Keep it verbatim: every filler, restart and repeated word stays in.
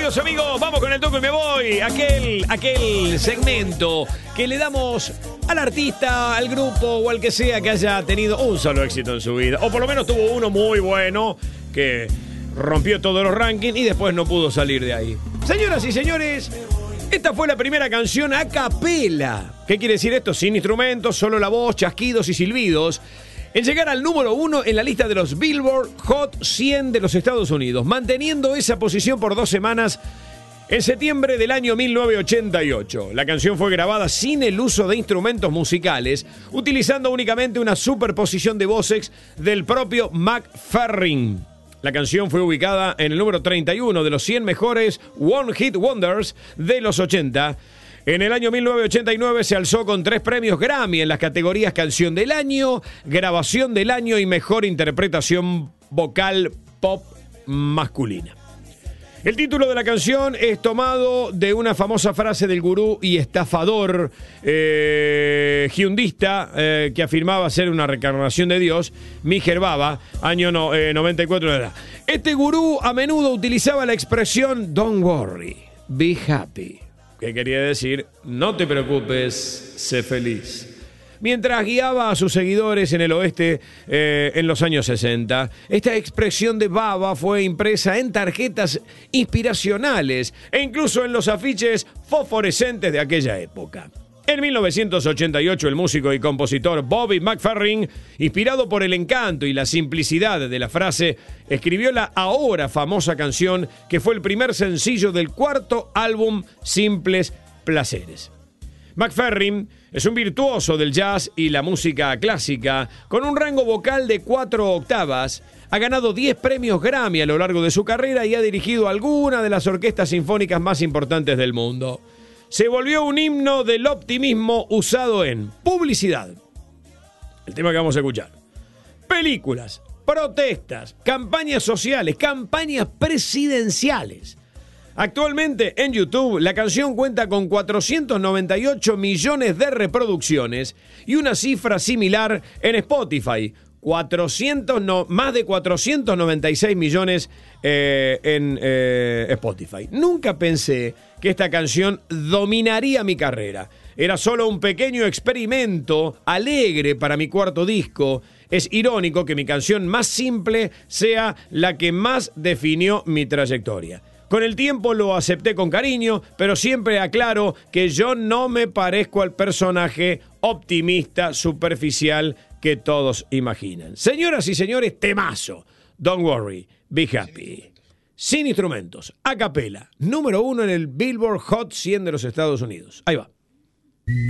queridos amigos, vamos con el toco y me voy. Aquel, aquel segmento que le damos al artista, al grupo o al que sea que haya tenido un solo éxito en su vida. O por lo menos tuvo uno muy bueno que rompió todos los rankings y después no pudo salir de ahí. Señoras y señores, esta fue la primera canción a capela. ¿Qué quiere decir esto? Sin instrumentos, solo la voz, chasquidos y silbidos. En llegar al número uno en la lista de los Billboard Hot cien de los Estados Unidos, manteniendo esa posición por dos semanas en septiembre del año mil novecientos ochenta y ocho. La canción fue grabada sin el uso de instrumentos musicales, utilizando únicamente una superposición de voces del propio McFerrin. La canción fue ubicada en el número treinta y uno de los cien mejores One Hit Wonders de los ochenta. En el año mil novecientos ochenta y nueve se alzó con tres premios Grammy en las categorías Canción del Año, Grabación del Año y Mejor Interpretación Vocal Pop Masculina. El título de la canción es tomado de una famosa frase del gurú y estafador eh, hyundista eh, que afirmaba ser una reencarnación de Dios, Meher Baba, año no, eh, noventa y cuatro de edad. Este gurú a menudo utilizaba la expresión "Don't worry, be happy", que quería decir, no te preocupes, sé feliz. Mientras guiaba a sus seguidores en el oeste eh, en los años sesenta, esta expresión de Baba fue impresa en tarjetas inspiracionales e incluso en los afiches fosforescentes de aquella época. En mil novecientos ochenta y ocho, el músico y compositor Bobby McFerrin, inspirado por el encanto y la simplicidad de la frase, escribió la ahora famosa canción que fue el primer sencillo del cuarto álbum Simples Placeres. McFerrin es un virtuoso del jazz y la música clásica, con un rango vocal de cuatro octavas. Ha ganado diez premios Grammy a lo largo de su carrera y ha dirigido algunas de las orquestas sinfónicas más importantes del mundo. Se volvió un himno del optimismo usado en publicidad, el tema que vamos a escuchar, películas, protestas, campañas sociales, campañas presidenciales. Actualmente en YouTube la canción cuenta con cuatrocientos noventa y ocho millones de reproducciones y una cifra similar en Spotify, cuatrocientos no, más de cuatrocientos noventa y seis millones eh, en eh, Spotify. Nunca pensé que esta canción dominaría mi carrera. Era solo un pequeño experimento alegre para mi cuarto disco. Es irónico que mi canción más simple sea la que más definió mi trayectoria. Con el tiempo lo acepté con cariño, pero siempre aclaro que yo no me parezco al personaje optimista, superficial que todos imaginan. Señoras y señores, temazo. Don't worry, be happy. Sin instrumentos, a capela, número uno en el Billboard Hot cien de los Estados Unidos. Ahí va.